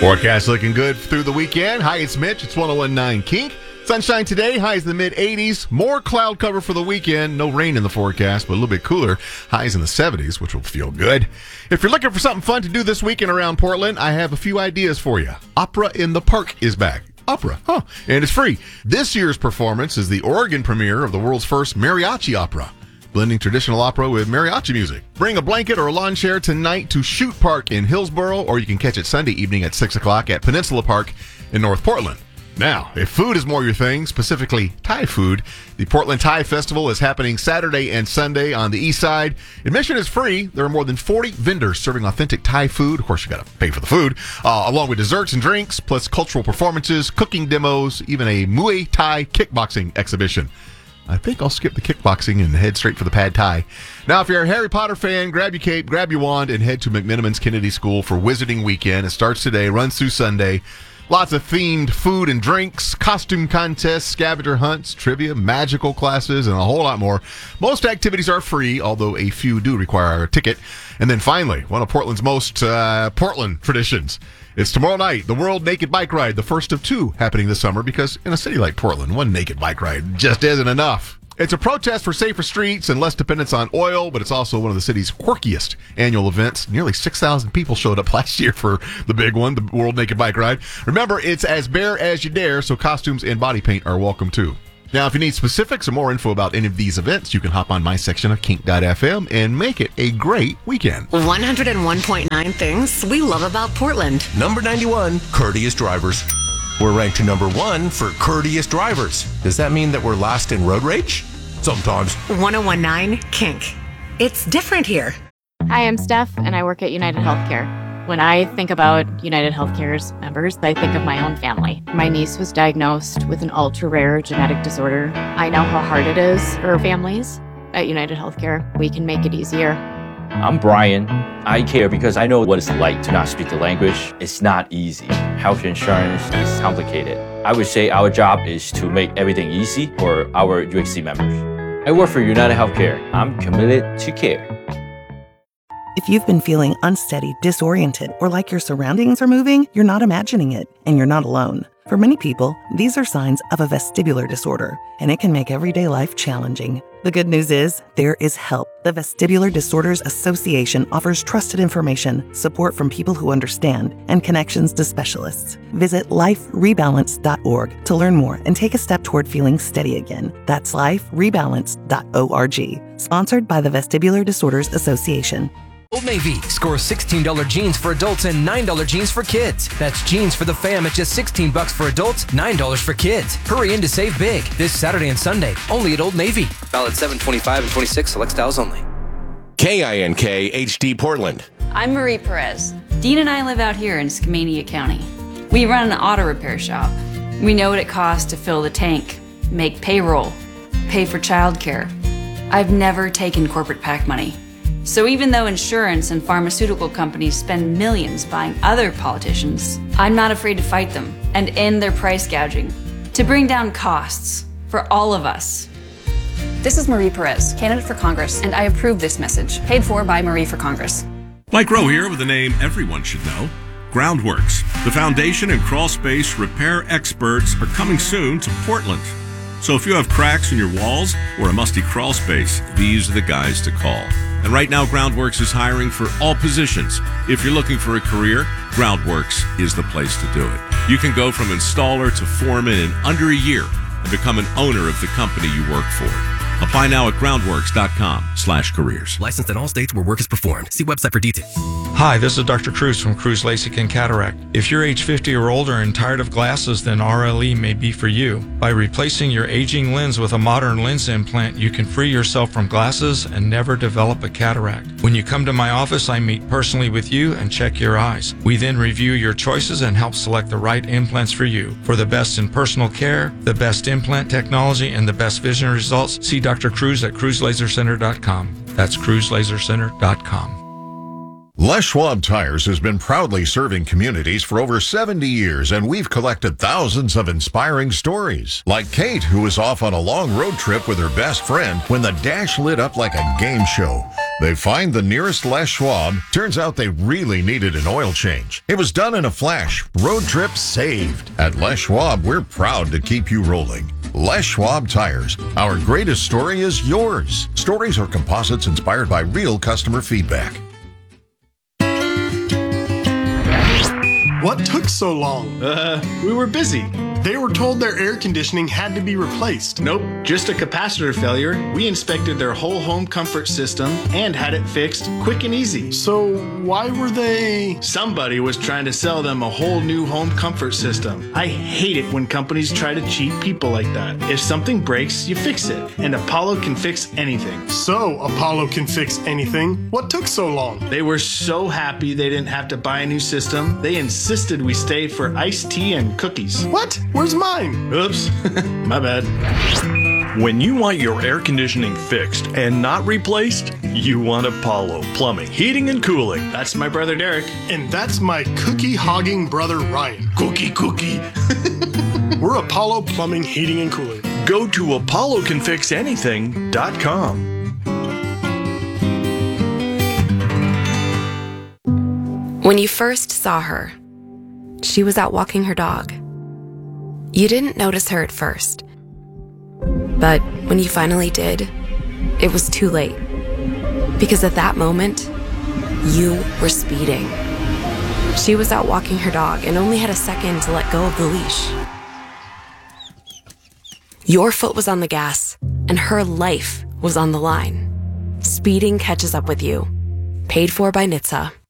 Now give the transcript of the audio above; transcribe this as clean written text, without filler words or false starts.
Forecast looking good through the weekend. Hi, it's Mitch. It's 101.9 Kink. Sunshine today, highs in the mid-80s. More cloud cover for the weekend. No rain in the forecast, but a little bit cooler. Highs in the 70s, which will feel good. If you're looking for something fun to do this weekend around Portland, I have a few ideas for you. Opera in the Park is back. Opera, and it's free. This year's performance is the Oregon premiere of the world's first mariachi opera, blending traditional opera with mariachi music. Bring a blanket or a lawn chair tonight to Shoot Park in Hillsboro, or you can catch it Sunday evening at 6 o'clock at Peninsula Park in North Portland. Now, if food is more your thing, specifically Thai food, the Portland Thai Festival is happening Saturday and Sunday on the east side. Admission is free. There are more than 40 vendors serving authentic Thai food. Of course, you got to pay for the food, along with desserts and drinks, plus cultural performances, cooking demos, even a Muay Thai kickboxing exhibition. I think I'll skip the kickboxing and head straight for the pad thai. Now, if you're a Harry Potter fan, grab your cape, grab your wand, and head to McMenamins Kennedy School for Wizarding Weekend. It starts today, runs through Sunday. Lots of themed food and drinks, costume contests, scavenger hunts, trivia, magical classes, and a whole lot more. Most activities are free, although a few do require a ticket. And then finally, one of Portland's most Portland traditions. It's tomorrow night, the World Naked Bike Ride, the first of two happening this summer, because in a city like Portland, one naked bike ride just isn't enough. It's a protest for safer streets and less dependence on oil, but it's also one of the city's quirkiest annual events. Nearly 6,000 people showed up last year for the big one, the World Naked Bike Ride. Remember, it's as bare as you dare, so costumes and body paint are welcome too. Now, if you need specifics or more info about any of these events, you can hop on my section of kink.fm and make it a great weekend. 101.9 things we love about Portland. Number 91, courteous drivers. We're ranked number 1 for courteous drivers. Does that mean that we're last in road rage? Sometimes. 101.9 Kink. It's different here. Hi, I'm Steph, and I work at United Healthcare. When I think about United Healthcare's members, I think of my own family. My niece was diagnosed with an ultra-rare genetic disorder. I know how hard it is for families. At United Healthcare, we can make it easier. I'm Brian. I care because I know what it's like to not speak the language. It's not easy. Health insurance is complicated. I would say our job is to make everything easy for our UHC members. I work for United Healthcare. I'm committed to care. If you've been feeling unsteady, disoriented, or like your surroundings are moving, you're not imagining it, and you're not alone. For many people, these are signs of a vestibular disorder, and it can make everyday life challenging. The good news is, there is help. The Vestibular Disorders Association offers trusted information, support from people who understand, and connections to specialists. Visit liferebalance.org to learn more and take a step toward feeling steady again. That's liferebalance.org. Sponsored by the Vestibular Disorders Association. Old Navy scores $16 jeans for adults and $9 jeans for kids. That's jeans for the fam at just $16 for adults, $9 for kids. Hurry in to save big this Saturday and Sunday, only at Old Navy. Valid 7/25 and 26, select styles only. KINK HD Portland. I'm Marie Perez. Dean and I live out here in Skamania County. We run an auto repair shop. We know what it costs to fill the tank, make payroll, pay for childcare. I've never taken corporate PAC money. So even though insurance and pharmaceutical companies spend millions buying other politicians, I'm not afraid to fight them and end their price gouging to bring down costs for all of us. This is Marie Perez, candidate for Congress, and I approve this message, paid for by Marie for Congress. Mike Rowe here with a name everyone should know, Groundworks. The foundation and crawl space repair experts are coming soon to Portland. So if you have cracks in your walls or a musty crawl space, these are the guys to call. And right now, Groundworks is hiring for all positions. If you're looking for a career, Groundworks is the place to do it. You can go from installer to foreman in under a year and become an owner of the company you work for. Apply now at groundworks.com/careers. Licensed in all states where work is performed. See website for details. Hi, this is Dr. Cruz from Cruz LASIK and Cataract. If you're age 50 or older and tired of glasses, then RLE may be for you. By replacing your aging lens with a modern lens implant, you can free yourself from glasses and never develop a cataract. When you come to my office, I meet personally with you and check your eyes. We then review your choices and help select the right implants for you. For the best in personal care, the best implant technology, and the best vision results, see Dr. Cruz at cruzlasercenter.com. That's cruzlasercenter.com. Les Schwab Tires has been proudly serving communities for over 70 years, and we've collected thousands of inspiring stories. Like Kate, who was off on a long road trip with her best friend when the dash lit up like a game show. They find the nearest Les Schwab. Turns out they really needed an oil change. It was done in a flash. Road trip saved. At Les Schwab, we're proud to keep you rolling. Les Schwab Tires. Our greatest story is yours. Stories are composites inspired by real customer feedback. What took so long? We were busy. They were told their air conditioning had to be replaced. Nope, just a capacitor failure. We inspected their whole home comfort system and had it fixed quick and easy. So why were they... Somebody was trying to sell them a whole new home comfort system. I hate it when companies try to cheat people like that. If something breaks, you fix it. And Apollo can fix anything. So Apollo can fix anything? What took so long? They were so happy they didn't have to buy a new system. They insisted we stay for iced tea and cookies. What? Where's mine? Oops, my bad. When you want your air conditioning fixed and not replaced, you want Apollo Plumbing, Heating, and Cooling. That's my brother Derek. And that's my cookie-hogging brother Ryan. Cookie. We're Apollo Plumbing, Heating, and Cooling. Go to ApolloCanFixAnything.com. When you first saw her, she was out walking her dog. You didn't notice her at first. But when you finally did, it was too late. Because at that moment, you were speeding. She was out walking her dog and only had a second to let go of the leash. Your foot was on the gas, and her life was on the line. Speeding catches up with you. Paid for by NHTSA.